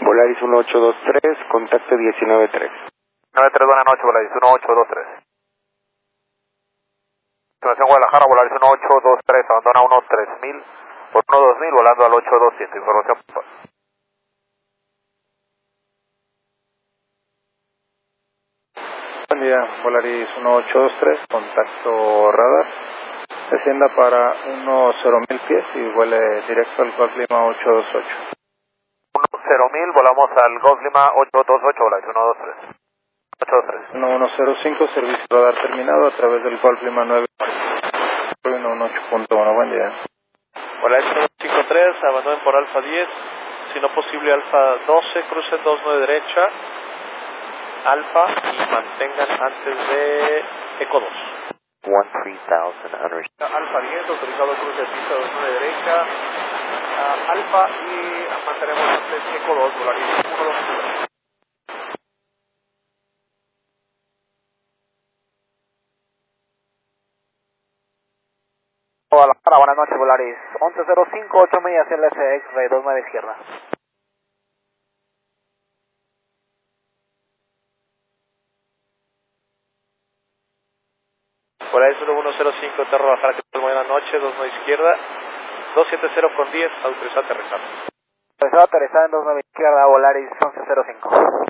Volaris 1823, contacto 193. 93, buenas noches, Volaris 1823. Estimación Guadalajara, Volaris 1823, abandona 13000 por 12000, volando al 827. Información. Buen día, Volaris 1823, contacto radar. Descienda para 10.000 pies y vuele directo al Golf Lima 828. 10.000, volamos al Golf Lima 828, Volaris 123. 823. 1105, servicio radar terminado a través del Golf Lima 9. 118.1, buen día. Volaris 153, abandonen por Alfa 10, si no posible Alfa 12, crucen 29 derecha, Alfa y mantengan antes de Eco 2. 13,000 unreached. Alfa 10, autorizado cruce de pista 29 derecha, Alfa y mantenemos antes de Eco 2, Volaris 123. Guadalajara, buenas noches, Volaris 1105, 8 millas hacia el SX, Ray 29 izquierda. Volaris 1105, Terra Guadalajara, que tal, buenas noches, 29 izquierda, 270 con 10, autorizado aterrizar. Autorizado aterrizar en 29 izquierda, Volaris 1105.